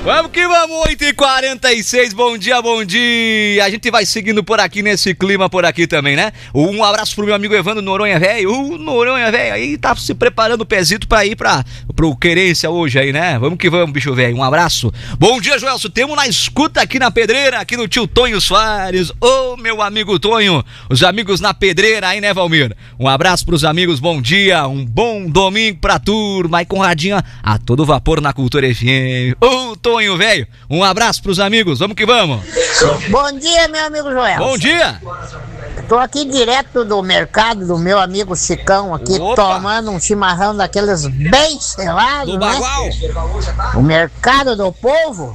Vamos que vamos, 8h46, bom dia, bom dia. A gente vai seguindo por aqui, nesse clima por aqui também, né? Um abraço pro meu amigo Evandro Noronha Velho. O Noronha Velho aí tá se preparando o pezito pra ir pro Querência hoje aí, né? Vamos que vamos, bicho velho. Um abraço. Bom dia, Joelson. Temos na escuta aqui na Pedreira, aqui no tio Tonho Soares. Ô, meu amigo Tonho. Os amigos na Pedreira aí, né, Valmir? Um abraço pros amigos, bom dia. Um bom domingo pra turma. Aí, Conradinha, a todo vapor na Cultura FM. Ô, Tonho, velho. Um abraço pros amigos. Vamos que vamos. Bom dia, meu amigo Joel. Bom dia. Tô aqui direto do mercado do meu amigo Chicão aqui. Opa. Tomando um chimarrão daqueles bem selados, do né? Bagual. O mercado do povo,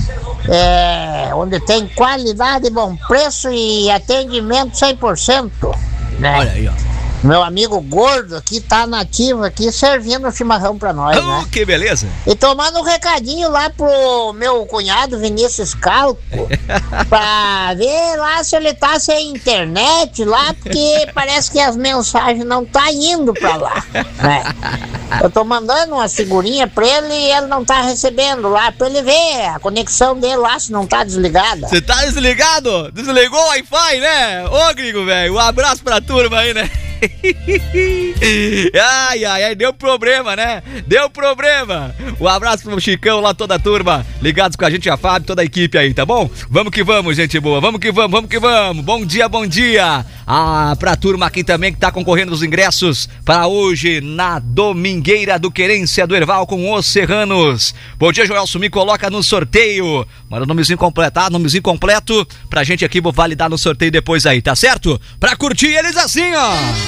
onde tem qualidade, bom preço e atendimento 100%, né? Olha aí, ó. Meu amigo gordo aqui tá nativo aqui servindo o chimarrão pra nós, né? Que beleza. E tomando um recadinho lá pro meu cunhado Vinícius Calco pra ver lá se ele tá sem internet lá, porque parece que as mensagens não tá indo pra lá, né? Eu tô mandando uma figurinha pra ele e ele não tá recebendo lá, pra ele ver a conexão dele lá, se não tá desligada. Você tá desligado? Desligou o Wi-Fi, né? Ô, gringo, velho, um abraço pra turma aí, né? Ai, deu problema, né? Deu problema. Um abraço pro Chicão lá, toda a turma ligados com a gente, a Fábio, toda a equipe aí, tá bom? Vamos que vamos, gente boa, vamos que vamos, vamos que vamos. Bom dia, bom dia. Pra turma aqui também que tá concorrendo os ingressos pra hoje na Domingueira do Querência do Erval com os Serranos. Bom dia, Joelson, me coloca no sorteio. Manda o nomezinho completo, tá? Nomezinho completo pra gente aqui, vou validar no sorteio depois aí, tá certo? Pra curtir eles assim, ó.